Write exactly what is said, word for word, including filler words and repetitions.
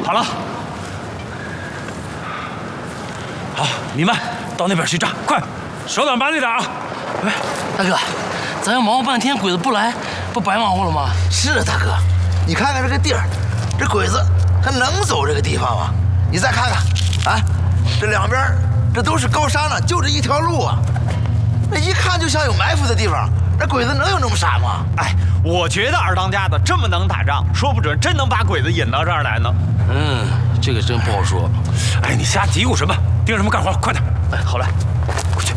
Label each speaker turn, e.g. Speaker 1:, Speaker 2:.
Speaker 1: 好了，好，你们到那边去站，快，手短板利点啊！
Speaker 2: 哎，大哥，咱要忙活半天，鬼子不来，不白忙活了吗？
Speaker 3: 是大哥，你看看这个地儿，这鬼子还能走这个地方吗？你再看看，啊，这两边这都是高山呢，就这一条路啊，那一看就像有埋伏的地方。那鬼子能有那么傻吗？
Speaker 4: 哎，我觉得二当家的这么能打仗，说不准真能把鬼子引到这儿来呢。
Speaker 2: 嗯，这个真不好说。
Speaker 1: 哎，你瞎嘀咕什么？盯着什么干活？快点！
Speaker 4: 哎，好嘞，
Speaker 1: 快去。